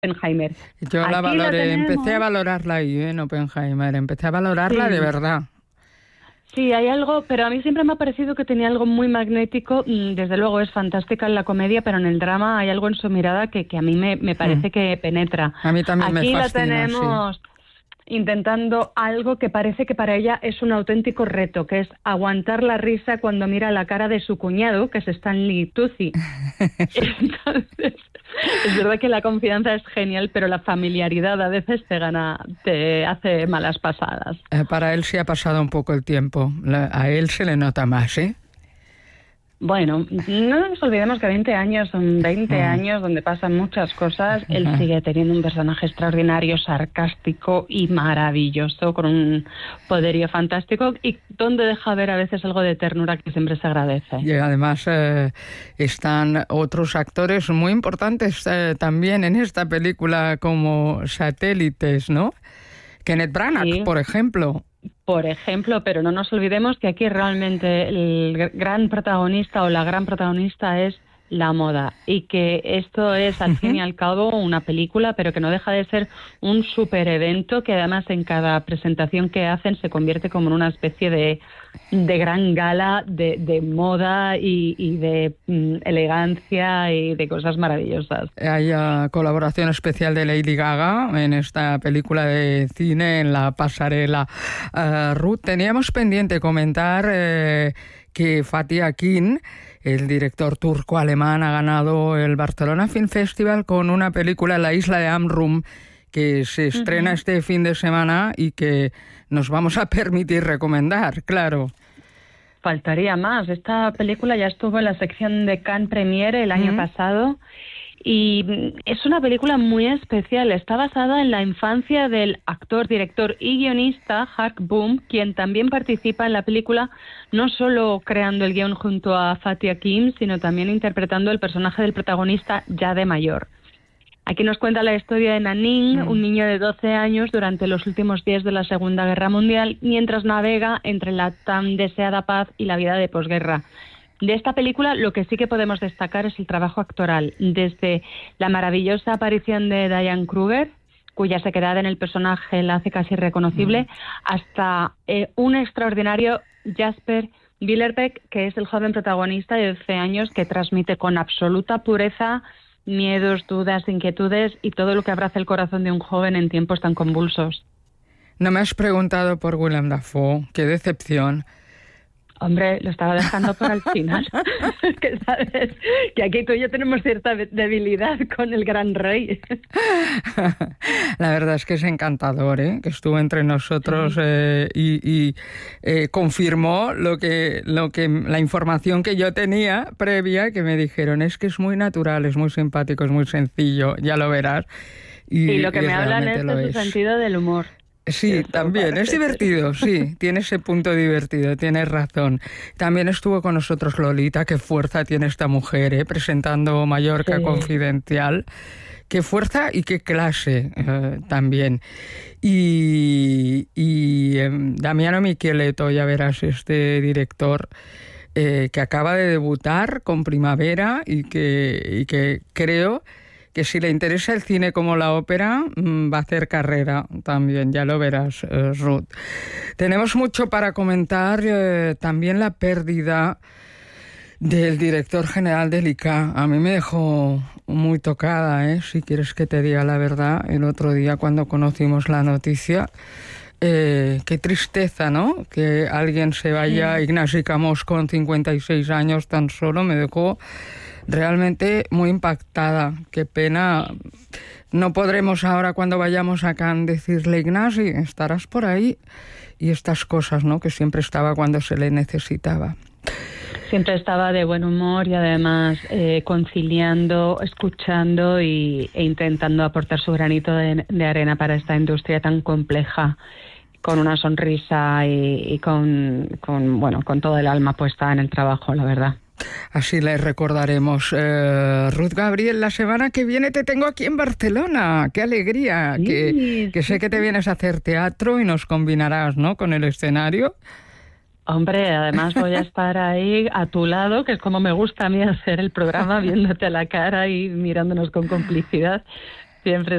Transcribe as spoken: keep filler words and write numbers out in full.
Oppenheimer. Yo la Aquí la valoré, empecé a tenemos. valorarla ahí, ¿eh? En Oppenheimer, empecé a valorarla de Sí, verdad. sí, hay algo, pero a mí siempre me ha parecido que tenía algo muy magnético. Mm, Desde luego es fantástica en la comedia, pero en el drama hay algo en su mirada que, que a mí me, me Mm. parece que penetra. A mí también me Aquí la fascina, sí. tenemos intentando algo que parece que para ella es un auténtico reto, que es aguantar la risa cuando mira la cara de su cuñado, que es Stanley Tucci. Entonces, es verdad que la confianza es genial, pero la familiaridad a veces te gana, te hace malas pasadas. Eh, para él sí ha pasado un poco el tiempo. La- a él se le nota más, ¿eh? Bueno, no nos olvidemos que veinte años son veinte Mm. años donde pasan muchas cosas. Él sigue teniendo un personaje extraordinario, sarcástico y maravilloso, con un poderío fantástico y donde deja ver a veces algo de ternura que siempre se agradece. Y además eh, están otros actores muy importantes eh, también en esta película como satélites, ¿no? Kenneth Branagh, Sí, por ejemplo. por ejemplo, pero no nos olvidemos que aquí realmente el gr- gran protagonista o la gran protagonista es la moda y que esto es al fin y al cabo una película, pero que no deja de ser un super evento que además en cada presentación que hacen se convierte como en una especie de, de gran gala de, de moda y, y de mm, elegancia y de cosas maravillosas. Hay uh, colaboración especial de Lady Gaga en esta película de cine, en la pasarela. Uh, Ruth, teníamos pendiente comentar eh, que Fatih Akin, el director turco-alemán, ha ganado el Barcelona Film Festival con una película, La isla de Amrum, que se estrena Ujú. este fin de semana y que nos vamos a permitir recomendar, claro. Faltaría más. Esta película ya estuvo en la sección de Cannes Premiere el año ¿Mm? pasado y mm, es una película muy especial. Está basada en la infancia del actor, director y guionista Hark Boom, quien también participa en la película, no solo creando el guión junto a Fatih Akin, sino también interpretando el personaje del protagonista ya de mayor. Aquí nos cuenta la historia de Nanin, un Mm. niño de doce años durante los últimos días de la Segunda Guerra Mundial, mientras navega entre la tan deseada paz y la vida de posguerra. De esta película lo que sí que podemos destacar es el trabajo actoral, desde la maravillosa aparición de Diane Kruger, cuya sequedad en el personaje la hace casi Mm. irreconocible, hasta eh, un extraordinario Jasper Billerbeck, que es el joven protagonista de doce años que transmite con absoluta pureza miedos, dudas, inquietudes y todo lo que abraza el corazón de un joven en tiempos tan convulsos. No me has preguntado por Willem Dafoe. Qué decepción. Hombre, lo estaba dejando para el final. Que sabes que aquí tú y yo tenemos cierta de- debilidad con el gran rey. La verdad es que es encantador, ¿eh? Que estuvo entre nosotros Sí. eh, y, y, eh, confirmó lo que, lo que la información que yo tenía previa, que me dijeron es que es muy natural, es muy simpático, es muy sencillo, ya lo verás. Y Y, lo que y me hablan realmente es lo de su es. sentido del humor. Sí, Eso también, es parece ser. divertido, sí, tiene ese punto divertido, tienes razón. También estuvo con nosotros Lolita, qué fuerza tiene esta mujer, ¿eh? Presentando Mallorca Sí. Confidencial. Qué fuerza y qué clase eh, también. Y, y eh, Damiano Micheletto, ya verás, este director eh, que acaba de debutar con Primavera y que, y que creo que si le interesa el cine como la ópera, mm, va a hacer carrera también, ya lo verás, eh, Ruth. Tenemos mucho para comentar, eh, también la pérdida del director general del I C A. A mí me dejó muy tocada, ¿eh? Si quieres que te diga la verdad, el otro día cuando conocimos la noticia, eh, qué tristeza, ¿no? Que alguien se vaya, Sí. Ignasi Camós con cincuenta y seis años tan solo, me dejó realmente muy impactada. Qué pena. No podremos ahora cuando vayamos a Cannes decirle, Ignasi, estarás por ahí, y estas cosas, ¿no? Que siempre estaba cuando se le necesitaba. Siempre estaba de buen humor y además eh, conciliando, escuchando y, e intentando aportar su granito de, de arena para esta industria tan compleja, con una sonrisa y, y con, con, bueno, con todo el alma puesta en el trabajo, la verdad. Así le recordaremos. Eh, Ruth Gabriel, la semana que viene te tengo aquí en Barcelona. ¡Qué alegría! Que, Sí, que sé sí, que te sí. vienes a hacer teatro y nos combinarás, ¿no? Con el escenario. Hombre, además voy a estar ahí a tu lado, que es como me gusta a mí hacer el programa, viéndote a la cara y mirándonos con complicidad. Siempre